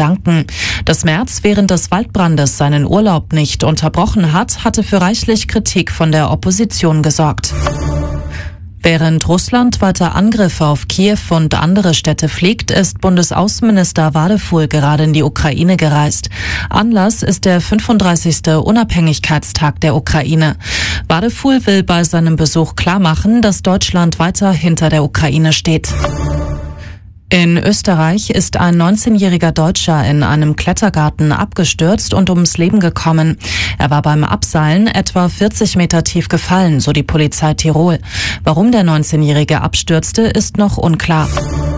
verdanken. Dass Merz während des Waldbrandes seinen Urlaub nicht unterbrochen hat, hatte für reichlich Kritik von der Opposition gesorgt. Während Russland weiter Angriffe auf Kiew und andere Städte fliegt, ist Bundesaußenminister Wadefuhl gerade in die Ukraine gereist. Anlass ist der 35. Unabhängigkeitstag der Ukraine. Wadefuhl will bei seinem Besuch klarmachen, dass Deutschland weiter hinter der Ukraine steht. In Österreich ist ein 19-jähriger Deutscher in einem Klettergarten abgestürzt und ums Leben gekommen. Er war beim Abseilen etwa 40 Meter tief gefallen, so die Polizei Tirol. Warum der 19-Jährige abstürzte, ist noch unklar.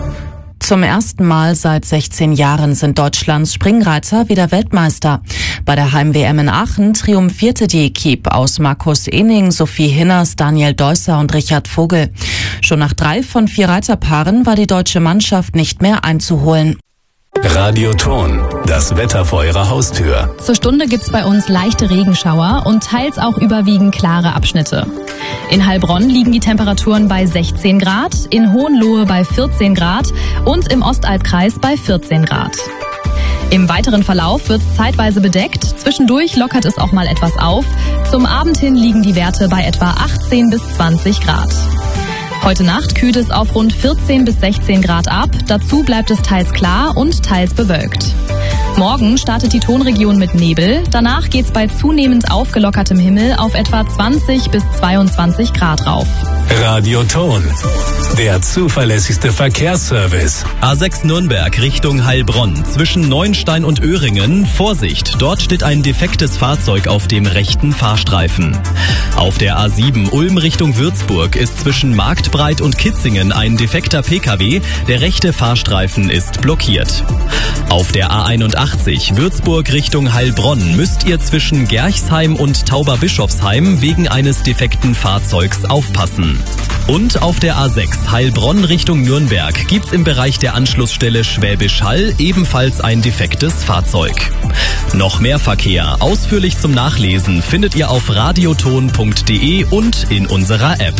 Zum ersten Mal seit 16 Jahren sind Deutschlands Springreiter wieder Weltmeister. Bei der Heim-WM in Aachen triumphierte die Equipe aus Markus Ening, Sophie Hinners, Daniel Deusser und Richard Vogel. Schon nach 3 von 4 Reiterpaaren war die deutsche Mannschaft nicht mehr einzuholen. Radio Ton, das Wetter vor Ihrer Haustür. Zur Stunde gibt's bei uns leichte Regenschauer und teils auch überwiegend klare Abschnitte. In Heilbronn liegen die Temperaturen bei 16 Grad, in Hohenlohe bei 14 Grad und im Ostalbkreis bei 14 Grad. Im weiteren Verlauf wird's zeitweise bedeckt, zwischendurch lockert es auch mal etwas auf. Zum Abend hin liegen die Werte bei etwa 18 bis 20 Grad. Heute Nacht kühlt es auf rund 14 bis 16 Grad ab. Dazu bleibt es teils klar und teils bewölkt. Morgen startet die Tonregion mit Nebel. Danach geht's bei zunehmend aufgelockertem Himmel auf etwa 20 bis 22 Grad rauf. Radio Ton, der zuverlässigste Verkehrsservice. A6 Nürnberg Richtung Heilbronn. Zwischen Neuenstein und Öhringen. Vorsicht, dort steht ein defektes Fahrzeug auf dem rechten Fahrstreifen. Auf der A7 Ulm Richtung Würzburg ist zwischen Marktbreit und Kitzingen ein defekter Pkw. Der rechte Fahrstreifen ist blockiert. Auf der A81 Würzburg Richtung Heilbronn müsst ihr zwischen Gerchsheim und Tauberbischofsheim wegen eines defekten Fahrzeugs aufpassen. Und auf der A6 Heilbronn Richtung Nürnberg gibt's im Bereich der Anschlussstelle Schwäbisch Hall ebenfalls ein defektes Fahrzeug. Noch mehr Verkehr, ausführlich zum Nachlesen, findet ihr auf radioton.de und in unserer App.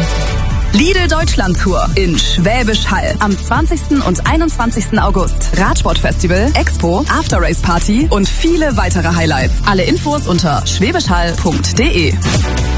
Lidl Deutschland Tour in Schwäbisch Hall am 20. und 21. August. Radsportfestival, Expo, After-Race Party und viele weitere Highlights. Alle Infos unter schwäbischhall.de.